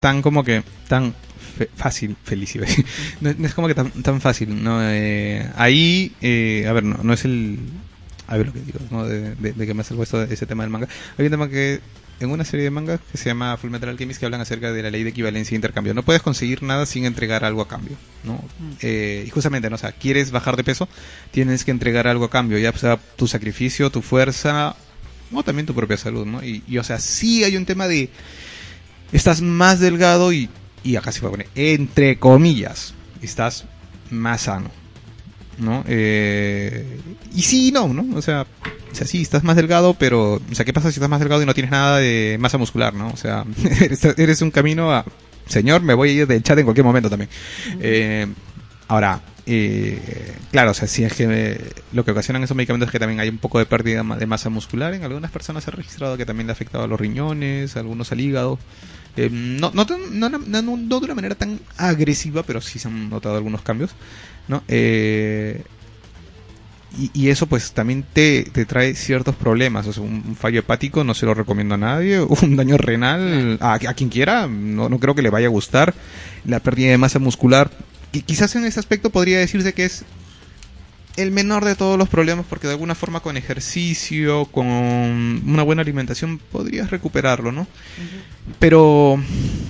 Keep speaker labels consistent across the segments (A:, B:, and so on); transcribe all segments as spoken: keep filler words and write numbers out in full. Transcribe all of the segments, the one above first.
A: tan como que tan fe- fácil, feliz, iba a decir. No, no es como que tan, tan fácil, ¿no? Eh, ahí, eh, a ver, no, no es el... A ver lo que digo, ¿no? De, de, de que me ha salvado esto, ese tema del manga. Hay un tema que en una serie de mangas que se llama Fullmetal Alchemist que hablan acerca de la ley de equivalencia e intercambio. No puedes conseguir nada sin entregar algo a cambio, ¿no? Mm. Eh, y justamente, ¿no? O sea, quieres bajar de peso, tienes que entregar algo a cambio, ya sea tu sacrificio, tu fuerza, o también tu propia salud, ¿no? Y, y o sea, sí hay un tema de... Estás más delgado y, y acá se puede poner, entre comillas, estás más sano, ¿no? Eh, y sí y no, ¿no? O sea, o sea, sí, estás más delgado, pero... O sea, ¿qué pasa si estás más delgado y no tienes nada de masa muscular, ¿no? O sea, eres, eres un camino a... Señor, me voy a ir del chat en cualquier momento también. Eh, ahora, eh, claro, o sea, si es que eh, lo que ocasionan esos medicamentos es que también hay un poco de pérdida de masa muscular. En algunas personas se ha registrado que también le ha afectado a los riñones, a algunos al hígado. Eh, no, no, no, no, no, no de una manera tan agresiva, pero sí se han notado algunos cambios, ¿no? Eh, y, y eso pues también te, te trae ciertos problemas. O sea, un, un fallo hepático no se lo recomiendo a nadie, un daño renal a, a quien quiera, no, no creo que le vaya a gustar. La pérdida de masa muscular, y quizás en ese aspecto podría decirse que es el menor de todos los problemas, porque de alguna forma con ejercicio, con una buena alimentación podrías recuperarlo, ¿no? Uh-huh. Pero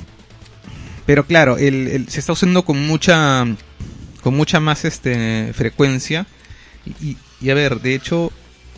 A: pero claro, el, el, se está usando con mucha con mucha más este frecuencia y, y, y a ver, de hecho,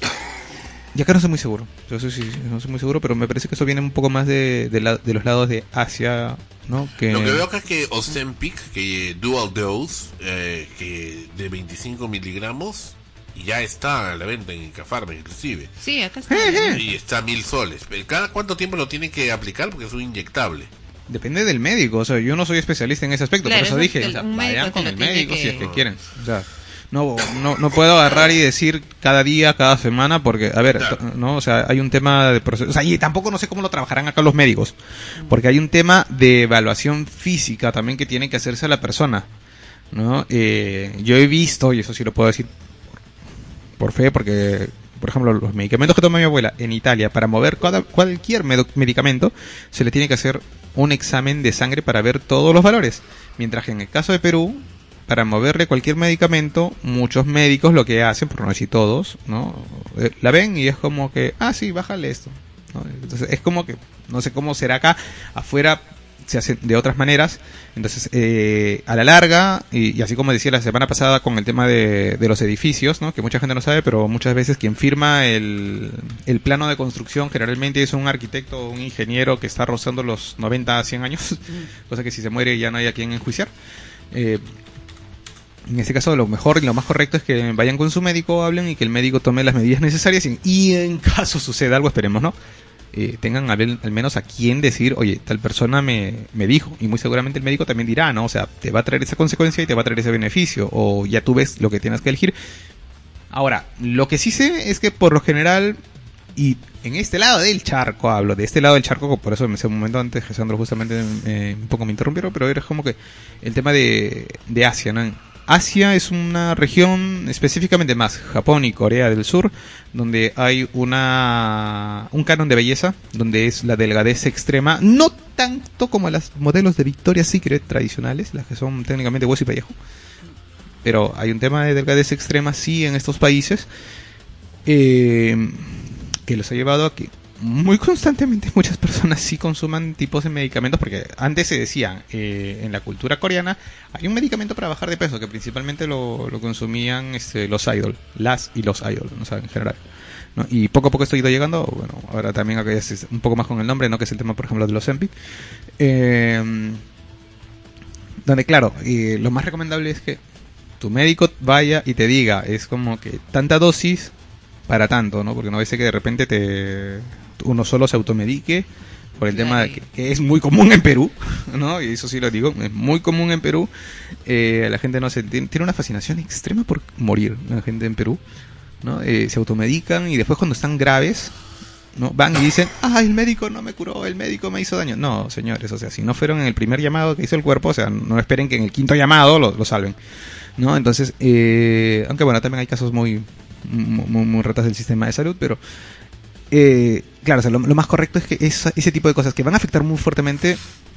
A: y acá no estoy muy seguro, yo soy, sí, no soy muy seguro, pero me parece que eso viene un poco más de, de, la, de los lados de Asia, ¿no? Que...
B: Lo que veo acá es que Ozempic, que Dual Dose, eh, que de veinticinco miligramos, ya está a la venta en Cafarma inclusive.
C: Sí, acá está.
B: Y está a mil soles. ¿Cada cuánto tiempo lo tienen que aplicar? Porque es un inyectable.
A: Depende del médico, o sea, yo no soy especialista en ese aspecto,
C: claro,
A: por eso dije,
C: el,
A: o sea,
C: un
A: vayan con el médico
C: que...
A: si es que quieren, o sea, no, no, no puedo agarrar y decir cada día, cada semana, porque, a ver, claro. no, o sea, hay un tema de proceso, o sea, y tampoco no sé cómo lo trabajarán acá los médicos, porque hay un tema de evaluación física también que tiene que hacerse a la persona, ¿no? Eh, yo he visto, y eso sí lo puedo decir por, por fe, porque, por ejemplo, los medicamentos que toma mi abuela en Italia, para mover cada, cualquier med- medicamento, se le tiene que hacer un examen de sangre para ver todos los valores, mientras que en el caso de Perú, para moverle cualquier medicamento, muchos médicos lo que hacen, por no decir todos, ¿no? Eh, la ven y es como que, ah, sí, bájale esto, ¿no? Entonces es como que, no sé cómo será acá, afuera se hace de otras maneras. Entonces, eh, a la larga, y, y así como decía la semana pasada con el tema de, de los edificios, ¿no? Que mucha gente no sabe, pero muchas veces quien firma el, el plano de construcción generalmente es un arquitecto o un ingeniero que está rozando los noventa a cien años, mm. cosa que si se muere ya no hay a quien enjuiciar. Eh, En este caso, lo mejor y lo más correcto es que vayan con su médico, hablen y que el médico tome las medidas necesarias y, y en caso suceda algo, esperemos, ¿no? Eh, tengan al, al menos a quien decir, oye, tal persona me, me dijo, y muy seguramente el médico también dirá, ¿no? O sea, te va a traer esa consecuencia y te va a traer ese beneficio, o ya tú ves lo que tienes que elegir. Ahora, lo que sí sé es que por lo general, y en este lado del charco hablo, de este lado del charco, por eso en ese momento antes, Sandro justamente eh, un poco me interrumpieron, pero era como que el tema de, de Asia, ¿no? Asia es una región, específicamente más Japón y Corea del Sur, donde hay una un canon de belleza, donde es la delgadez extrema, no tanto como las modelos de Victoria's Secret tradicionales, las que son técnicamente hueso y pellejo, pero hay un tema de delgadez extrema sí en estos países, eh, que los ha llevado a que muy constantemente muchas personas sí consuman tipos de medicamentos, porque antes se decía, eh, en la cultura coreana hay un medicamento para bajar de peso que principalmente lo, lo consumían este, los idol, las y los idol, no saben, en general, ¿no? Y poco a poco esto ha ido llegando, bueno, ahora también acá es un poco más con el nombre, ¿no? Que es el tema, por ejemplo, de los Ozempic, eh, donde claro, eh, lo más recomendable es que tu médico vaya y te diga, es como que tanta dosis para tanto, ¿no? Porque no va a ser que de repente te uno solo se automedique por el tema de que, que es muy común en Perú, ¿no? Y eso sí lo digo, es muy común en Perú. Eh, la gente no se tiene, tiene una fascinación extrema por morir, la gente en Perú, ¿no? Eh, se automedican y después cuando están graves, ¿no? Van y dicen, ah, el médico no me curó, el médico me hizo daño. No, señores, o sea, si no fueron en el primer llamado que hizo el cuerpo, o sea, no esperen que en el quinto llamado lo, lo salven, ¿no? Entonces, eh, aunque bueno, también hay casos muy muy, muy ratas del sistema de salud, pero eh, claro, o sea, lo, lo más correcto es que esa, ese tipo de cosas que van a afectar muy fuertemente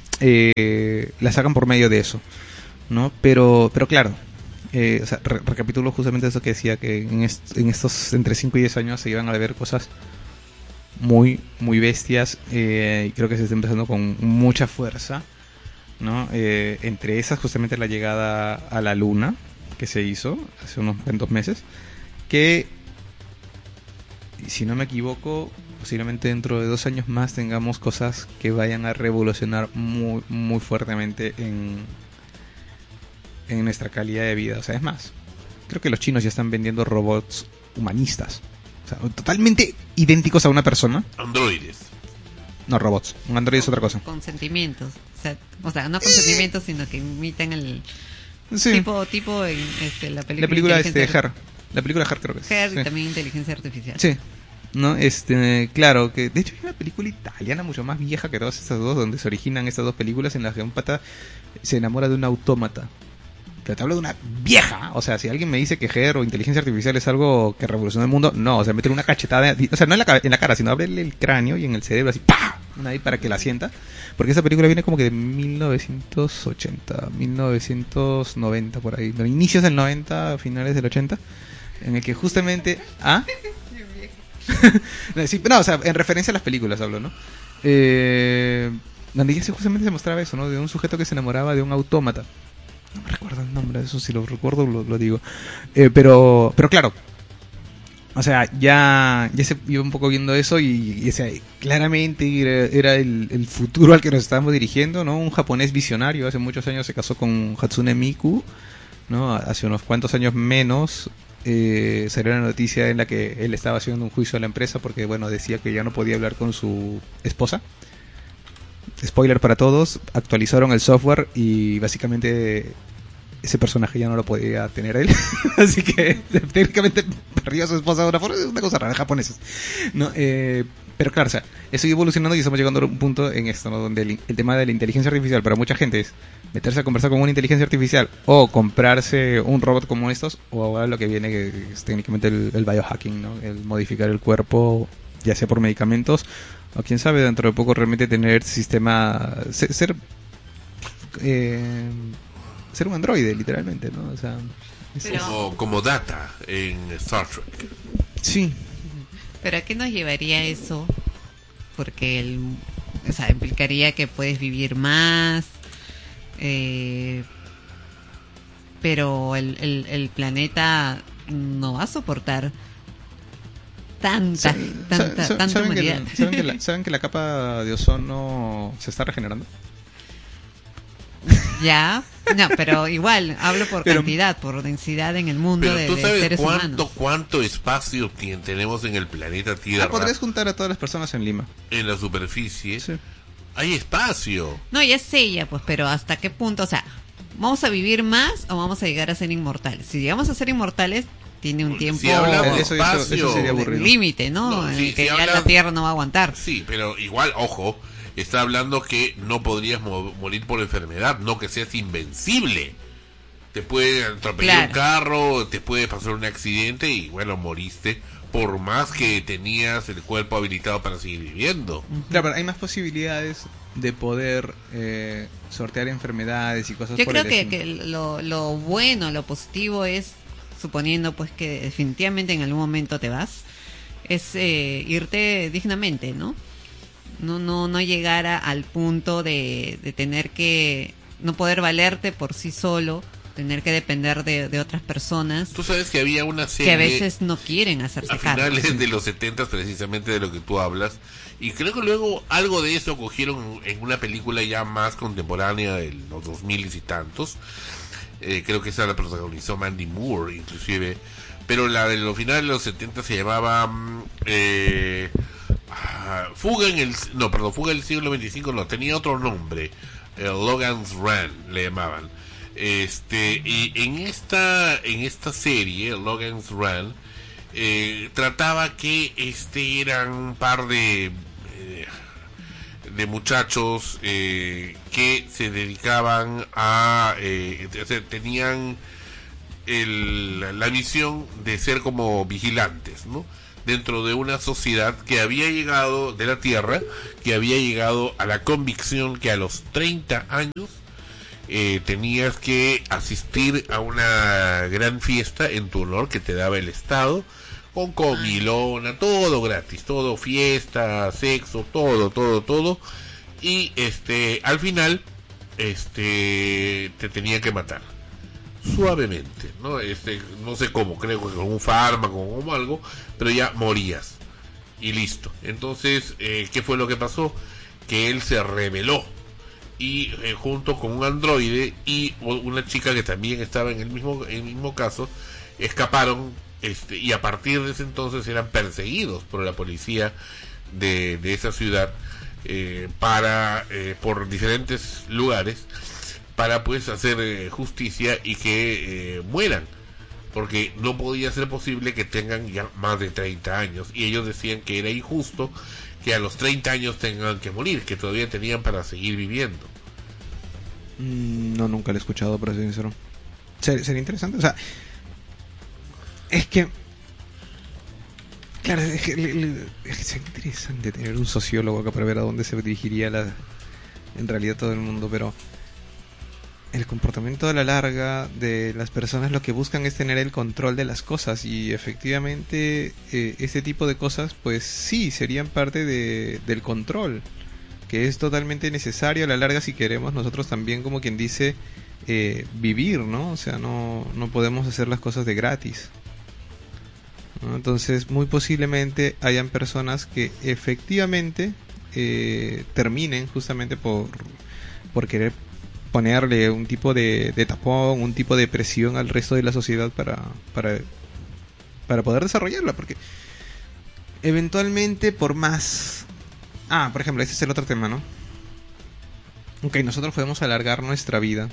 A: eh, la sacan por medio de eso, ¿no? Pero, pero claro, eh, o sea, re- recapitulo justamente eso que decía, que en, est- en estos entre cinco y diez años se iban a ver cosas muy, muy bestias, eh, y creo que se está empezando con mucha fuerza, ¿no? Eh, entre esas justamente la llegada a la luna que se hizo hace unos cuantos meses, que si no me equivoco posiblemente dentro de dos años más tengamos cosas que vayan a revolucionar muy muy fuertemente en en nuestra calidad de vida. O sea, es más, creo que los chinos ya están vendiendo robots humanistas, o sea, totalmente idénticos a una persona.
B: Androides.
A: No, robots. Un androide es otra cosa.
C: Con sentimientos. O sea, o sea no con sentimientos, sino que imitan el
A: Sí.
C: tipo tipo en este, la película.
A: La película este,
C: Inteligencia
A: Her. La película Her creo que es.
C: Her y
A: Sí.
C: también inteligencia artificial.
A: Sí. No, este, claro, que de hecho hay una película italiana mucho más vieja que todas estas dos, donde se originan estas dos películas en las que un pata se enamora de un autómata. Pero te hablo de una vieja. O sea, si alguien me dice que Her o inteligencia artificial es algo que revolucionó el mundo, no, o sea, meter una cachetada, o sea, no en la, ca- en la cara, sino abrirle el cráneo y en el cerebro así, ¡pah! Una ahí para que la sienta. Porque esa película viene como que de mil novecientos ochenta, mil novecientos noventa por ahí, no, inicios del noventa, finales del ochenta, en el que justamente, ¿ah? Sí, no, o sea, en referencia a las películas hablo, ¿no? Eh, donde ya se justamente se mostraba eso, ¿no? De un sujeto que se enamoraba de un autómata. No me recuerdo el nombre, eso si lo recuerdo lo, lo digo. Eh, pero, pero claro, o sea, ya, ya se iba un poco viendo eso y, y o sea, claramente era, era el, el futuro al que nos estábamos dirigiendo, ¿no? Un japonés visionario, hace muchos años se casó con Hatsune Miku, ¿no? Hace unos cuantos años menos eh, salió la noticia en la que él estaba haciendo un juicio a la empresa porque, bueno, decía que ya no podía hablar con su esposa. Spoiler para todos, actualizaron el software y básicamente ese personaje ya no lo podía tener él. Así que técnicamente perdió a su esposa de una forma, es una cosa rara, japoneses, ¿no? Eh, pero claro, o sea, eso iba evolucionando y estamos llegando a un punto en esto, ¿no? Donde el, el tema de la inteligencia artificial para mucha gente es meterse a conversar con una inteligencia artificial o comprarse un robot como estos, o ahora lo que viene que es técnicamente el, el biohacking, ¿no? El modificar el cuerpo, ya sea por medicamentos o quién sabe, dentro de poco realmente tener sistema, ser, ser, eh, ser un androide, literalmente, ¿no? O sea, es-
C: Pero-
B: Como, como Data en Star Trek.
A: sí,
C: Pero ¿a qué nos llevaría eso? Porque el, o sea, implicaría que puedes vivir más, eh, pero el, el, el planeta no va a soportar tanta,
A: Sa-
C: tanta,
A: sa-
C: tanta
A: ¿saben, que,
C: humanidad.
A: la- ¿saben, que la, ¿Saben que la capa de ozono se está regenerando?
C: Ya, no, pero igual, hablo por
A: Pero-
C: cantidad, por densidad en el mundo
B: Pero
C: de,
B: tú
C: de
B: sabes
C: seres
B: cuánto,
C: humanos.
B: cuánto espacio tien- tenemos en el planeta
A: Ah,
B: Tierra,
A: podrías juntar a todas las personas en Lima.
B: en la superficie.
A: Sí.
B: Hay espacio.
C: No, ya sé, ya, pues, pero ¿hasta qué punto? O sea, ¿vamos a vivir más o vamos a llegar a ser inmortales? Si llegamos a ser inmortales, tiene un tiempo
B: Si hablamos
A: Eso- eso-
B: espacio,
A: eso sería
C: de
A: aburrido.
C: límite, ¿no?
B: No,
C: en
B: si-
C: el que
B: si
C: ya
B: habla-
C: la Tierra no va a aguantar.
B: Sí, pero igual, ojo, está hablando que no podrías mo- morir por enfermedad, no que seas invencible. Te puede atropellar
C: Claro.
B: un carro, te puede pasar un accidente y bueno, moriste por más que tenías el cuerpo habilitado para seguir viviendo.
A: Claro, pero hay más posibilidades de poder eh, sortear enfermedades y cosas
C: Yo
A: por
C: creo
A: el
C: que,
A: estilo.
C: que lo, lo bueno, lo positivo es, suponiendo pues que definitivamente en algún momento te vas, es eh, irte dignamente, ¿no? No, no, no llegar a- al punto de, de tener que no poder valerte por sí solo, tener que depender de, de otras personas
B: Tú sabes que había una serie
C: que a veces no quieren hacerse
B: a
C: cargo.
B: finales de los setenta, precisamente de lo que tú hablas, y creo que luego algo de eso cogieron en una película ya más contemporánea de los dos mil y tantos. Eh, creo que esa la protagonizó Mandy Moore inclusive, pero la de los finales de los setenta se llamaba mm, eh, ah, Fuga en el no perdón Fuga en el siglo veinticinco, no, tenía otro nombre, eh, Logan's Run le llamaban. Este, y en esta en esta serie Logan's Run eh, trataba que este eran un par de eh, de muchachos eh, que se dedicaban a eh, o sea, tenían el, la misión de ser como vigilantes, ¿no? dentro de una sociedad que había llegado de la Tierra, que había llegado a la convicción que a los treinta años eh, tenías que asistir a una gran fiesta en tu honor que te daba el Estado, con comilona, todo gratis, todo fiesta, sexo, todo, todo, todo, y este, al final, este, te tenía que matar. Suavemente, ¿no? Este, no sé cómo, creo que con un fármaco o algo, pero ya morías y listo. Entonces, eh, ¿qué fue lo que pasó? Que él se rebeló y eh, junto con un androide y una chica que también estaba en el mismo, en el mismo caso, escaparon, este, y a partir de ese entonces eran perseguidos por la policía de, de esa ciudad eh, para eh, por diferentes lugares, para pues hacer eh, justicia y que eh, mueran, porque no podía ser posible que tengan ya más de treinta años, y ellos decían que era injusto que a los treinta años tengan que morir, que todavía tenían para seguir viviendo.
A: No, nunca lo he escuchado, para ser sincero. Ser, sería interesante, o sea, es que claro, es que, le, le, es que sería interesante tener un sociólogo acá para ver a dónde se dirigiría la, en realidad todo el mundo, pero el comportamiento a la larga de las personas lo que buscan es tener el control de las cosas, y efectivamente eh, este tipo de cosas pues sí serían parte de, del control, que es totalmente necesario a la larga si queremos nosotros también, como quien dice, eh, vivir, ¿no? O sea, no, no podemos hacer las cosas de gratis, ¿no? Entonces muy posiblemente hayan personas que efectivamente eh, terminen justamente por, por querer ponerle un tipo de, de tapón, un tipo de presión al resto de la sociedad para, para, para poder desarrollarla, porque eventualmente por más... Ah, por ejemplo, este es el otro tema, ¿no? Ok, nosotros podemos alargar nuestra vida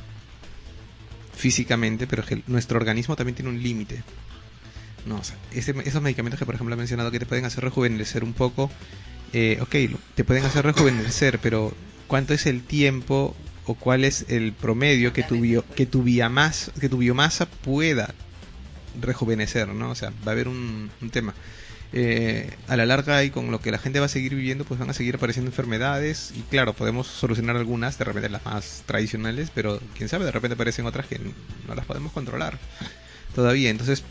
A: físicamente, pero que nuestro organismo también tiene un límite, ¿no? O sea, ese, esos medicamentos que por ejemplo he mencionado que te pueden hacer rejuvenecer un poco, eh, ok, te pueden hacer rejuvenecer, pero ¿cuánto es el tiempo o cuál es el promedio que tu, bio, que tu, biomasa, que tu biomasa pueda rejuvenecer, ¿no? O sea, va a haber un, un tema. Eh, a la larga, y con lo que la gente va a seguir viviendo, pues van a seguir apareciendo enfermedades, y claro, podemos solucionar algunas, de repente las más tradicionales, pero quién sabe, de repente aparecen otras que no las podemos controlar todavía. Entonces,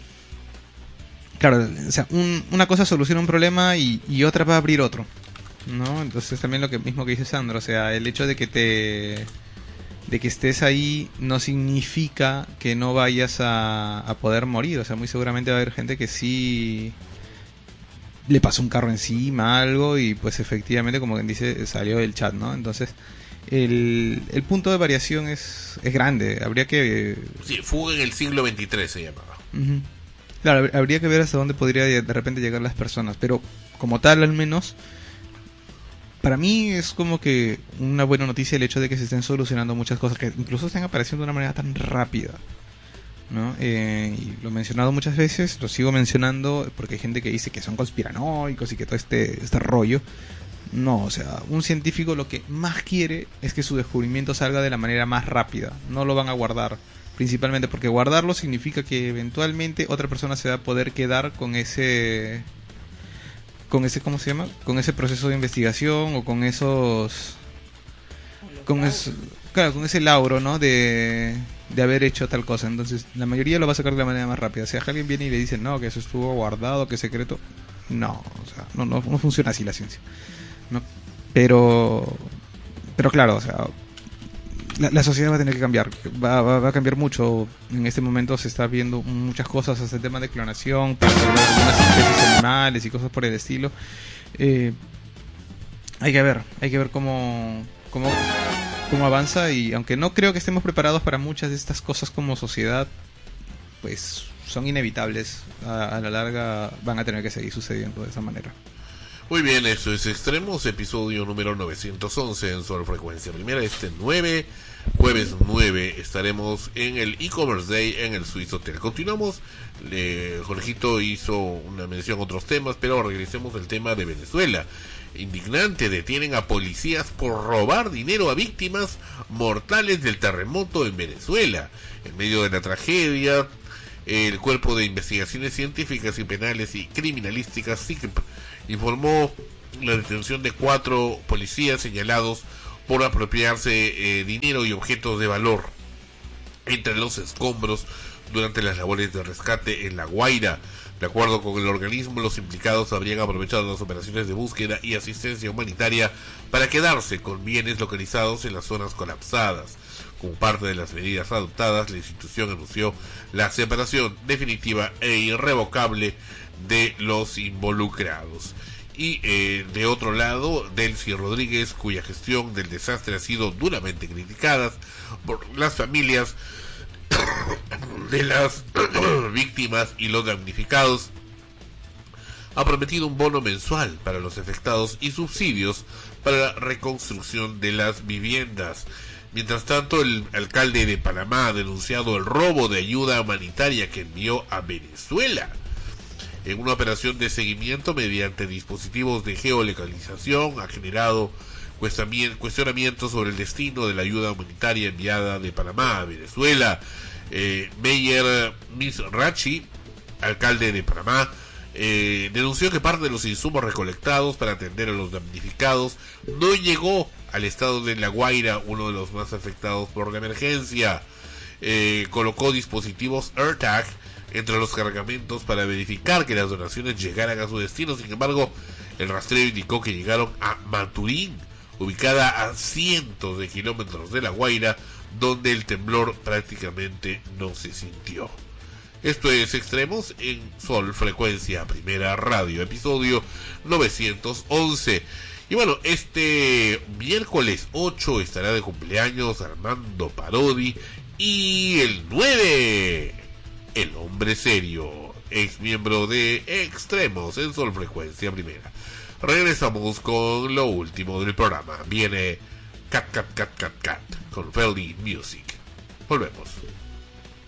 A: claro, o sea, un, una cosa soluciona un problema y, y otra va a abrir otro, ¿no? Entonces también lo que mismo que dice Sandro, o sea, el hecho de que te de que estés ahí no significa que no vayas a, a poder morir. O sea, muy seguramente va a haber gente que sí le pasó un carro encima, algo, y pues efectivamente, como quien dice, salió del chat, ¿no? Entonces el, el punto de variación es, es grande. Habría que...
B: Sí, fuga en el siglo veintitrés se llamaba.
A: Uh-huh. Claro, habría que ver hasta dónde podría de repente llegar las personas, pero como tal, al menos para mí es como que una buena noticia el hecho de que se estén solucionando muchas cosas, que incluso estén apareciendo de una manera tan rápida, ¿no? Eh, y lo he mencionado muchas veces, lo sigo mencionando porque hay gente que dice que son conspiranoicos y que todo este, este rollo. No, o sea, un científico lo que más quiere es que su descubrimiento salga de la manera más rápida. No lo van a guardar, principalmente porque guardarlo significa que eventualmente otra persona se va a poder quedar con ese... con ese, ¿cómo se llama? Con ese proceso de investigación, o con esos... con eso, claro, con ese lauro, ¿no? De, de haber hecho tal cosa. Entonces, la mayoría lo va a sacar de la manera más rápida. Si alguien viene y le dice, no, que eso estuvo guardado, que es secreto, no, o sea, no, no, no funciona así la ciencia, ¿no? Pero, pero claro, o sea, la, la sociedad va a tener que cambiar, va, va, va a cambiar mucho. En este momento se está viendo muchas cosas hasta el tema de clonación, para algunas especies animales y cosas por el estilo. Eh, hay que ver, hay que ver cómo, cómo, cómo avanza, y aunque no creo que estemos preparados para muchas de estas cosas como sociedad, pues son inevitables. A, a la larga van a tener que seguir sucediendo de esa manera.
B: Muy bien, eso es Extremos, episodio número novecientos once en Sol Frecuencia Primera. Este nueve, jueves nueve, estaremos en el E-Commerce Day en el Swiss Hotel. Continuamos, eh, Jorgito hizo una mención a otros temas, pero regresemos al tema de Venezuela. Indignante, detienen a policías por robar dinero a víctimas mortales del terremoto en Venezuela. En medio de la tragedia, El Cuerpo de Investigaciones Científicas y Penales y Criminalísticas, C I C P, informó la detención de cuatro policías señalados por apropiarse eh, dinero y objetos de valor entre los escombros durante las labores de rescate en La Guaira. De acuerdo con el organismo, los implicados habrían aprovechado las operaciones de búsqueda y asistencia humanitaria para quedarse con bienes localizados en las zonas colapsadas. Como parte de las medidas adoptadas, la institución anunció la separación definitiva e irrevocable de los involucrados. Y eh, de otro lado, Delcy Rodríguez, cuya gestión del desastre ha sido duramente criticada por las familias de las víctimas y los damnificados, ha prometido un bono mensual para los afectados y subsidios para la reconstrucción de las viviendas. Mientras tanto, el alcalde de Panamá ha denunciado el robo de ayuda humanitaria que envió a Venezuela. En una operación de seguimiento mediante dispositivos de geolocalización, ha generado cuestionamientos sobre el destino de la ayuda humanitaria enviada de Panamá a Venezuela. Eh, Meyer Mizrachi, alcalde de Panamá, eh, denunció que parte de los insumos recolectados para atender a los damnificados no llegó al estado de La Guaira, uno de los más afectados por la emergencia. Eh, colocó dispositivos AirTag entre los cargamentos para verificar que las donaciones llegaran a su destino. Sin embargo, el rastreo indicó que llegaron a Maturín, ubicada a cientos de kilómetros de La Guaira, donde el temblor prácticamente no se sintió. Esto es Extremos en Sol Frecuencia Primera Radio, episodio novecientos once. Y bueno, este miércoles ocho estará de cumpleaños Armando Parodi, y el nueve, el hombre serio, ex miembro de Extremos en Sol Frecuencia Primera. Regresamos con lo último del programa. Viene Cat Cat Cat Cat Cat con Feldy Music. Volvemos.